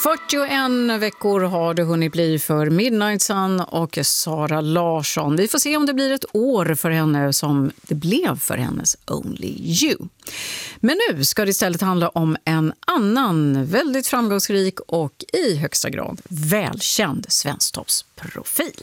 41 veckor har det hunnit bli för Midnight Sun och Sara Larsson. Vi får se om det blir ett år för henne som det blev för hennes Only You. Men nu ska det istället handla om en annan väldigt framgångsrik och i högsta grad välkänd svensktoppsprofil.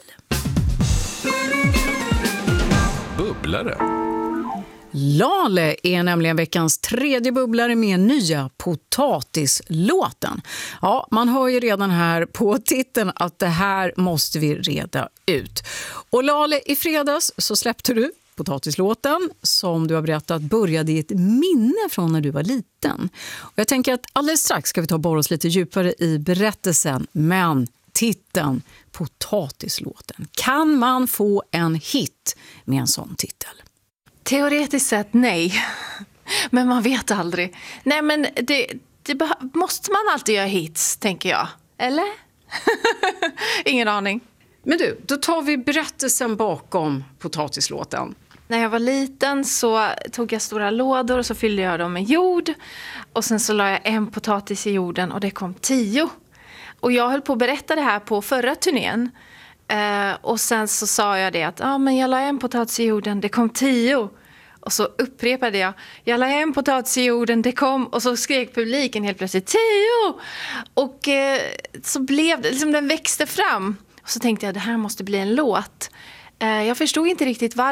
Bubblare. Lale är nämligen veckans tredje bubblare med nya potatislåten. Ja, man hör ju redan här på titeln att det här måste vi reda ut. Och Lale, i fredags så släppte du potatislåten som du har berättat började i ett minne från när du var liten. Och jag tänker att alldeles strax ska vi ta borra oss lite djupare i berättelsen, men titeln potatislåten. Kan man få en hit med en sån titel? Teoretiskt sett nej, men man vet aldrig. Nej, men måste man alltid göra hits, tänker jag. Eller? Ingen aning. Men du, då tar vi berättelsen bakom potatislåten. När jag var liten så tog jag stora lådor och så fyllde jag dem med jord. Och sen så la jag en potatis i jorden och det kom 10. Och jag höll på att berätta det här på förra turnén. Och sen så sa jag det att men jag la en potatis i jorden, det kom 10. Och så upprepade jag la en potatis i jorden, det kom. Och så skrek publiken helt plötsligt 10. Och så blev det, liksom den växte fram. Och så tänkte jag, det här måste bli en låt. Jag förstod inte riktigt varför.